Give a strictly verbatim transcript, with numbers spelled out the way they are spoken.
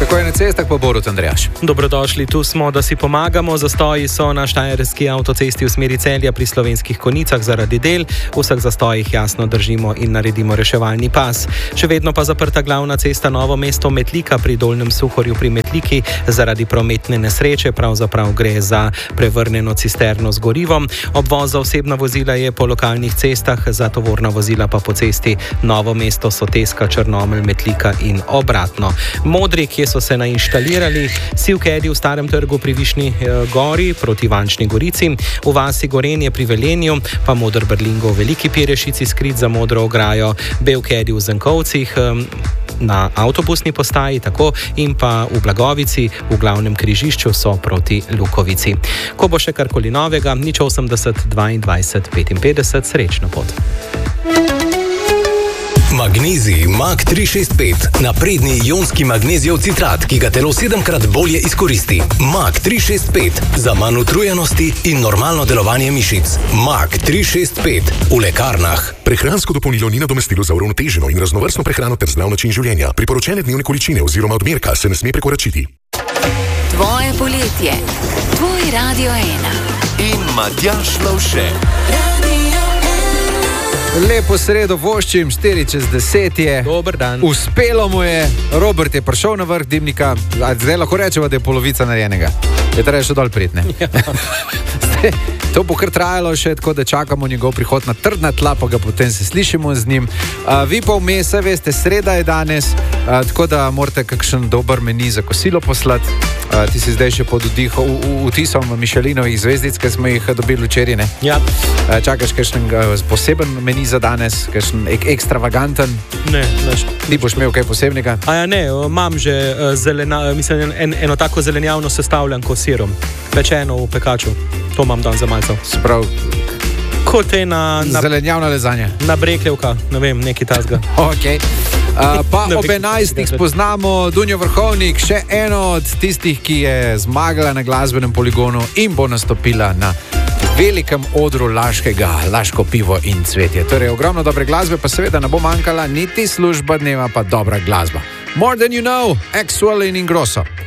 Kako je na cestah, pa Borut Andrejaš? Dobrodošli, tu smo, da si pomagamo. Zastoji so na štajerski avtocesti v smeri Celja pri Slovenskih Konjicah zaradi del. V vseh zastojih jasno držimo in naredimo reševalni pas. Še vedno pa zaprta glavna cesta Novo mesto Metlika pri Dolnjem Suhorju pri Metliki zaradi prometne nesreče. Pravzaprav gre za prevrnjeno cisterno z gorivom. Obvoz za osebna vozila je po lokalnih cestah, za tovorna vozila pa po cesti Novo mesto Soteska, Črnomelj, Metlika in obratno. Modri, kje so se nainštalirali, Sivkedi v Starem trgu pri Višnji gori proti Vančni Gorici, v vasi Gorenje pri Velenju, pa Moder Berlingo v Veliki Pirešici skrit za modro ograjo, Belkedi v Zenkovcih na avtobusni postaji, tako in pa v Blagovici v glavnem križišču so proti Lukovici. Ko bo še karkoli novega, nič osemdeset dvaindvajset petinpetdeset, srečno pot. Magnezij Mag tri šest pet. Napredni ionski magnezijev citrat, ki ga telo sedemkrat bolje izkoristi. Mag tri šest pet. Za manj utrujenosti in normalno delovanje mišic. Mag tri šest pet. V lekarnah. Prehransko dopolnilo ni nadomestilo za uravnoteženo in raznovrstno prehrano ter zdrav način življenja. Priporočene dnevne količine oziroma odmerka se ne sme prekoračiti. Tvoje poletje. Tvoj Radio ena. In Matjaž Lovše. Lepo sredo voščim, štiri čez deset je. Dober dan. Uspelo mu je, Robert je prišel na vrh dimnika, zdaj lahko rečemo, da je polovica narejenega. Je treba še dol pritne. Ja. To bo kar trajalo še, tako da čakamo njegov prihod na trdna tla, pa ga potem se slišimo z njim. Uh, vi pa vmes, veste, sreda je danes, uh, tako da morate kakšen dober meni za kosilo poslati. Uh, ti si zdaj še pod vtisom Mišelinovih zvezdic, ki smo jih dobili včeraj, ne? Ja. Uh, čakaš kakšen uh, poseben meni za danes, kakšen ek ekstravaganten? Ne, neš. Ti boš imel kaj posebnega? A ja, ne, imam že uh, zelena, mislim, en, eno tako zelenjavno sestavljanko s sirom, pečeno v pekaču. To imam dan za malce. Sprav. Kot je na... na zelenjavna lezanja. Na Brekljevka, ne vem, neki tasga. Ok. Uh, pa ob enajstih spoznamo Dunjo Vrhovnik, še eno od tistih, ki je zmagala na glasbenem poligonu in bo nastopila na velikem odru Laškega, Laško pivo in cvetje. Torej, ogromno dobre glasbe, pa seveda ne bo manjkala niti služba dneva, pa dobra glasba. More Than You Know, Axwell in Ingrosso.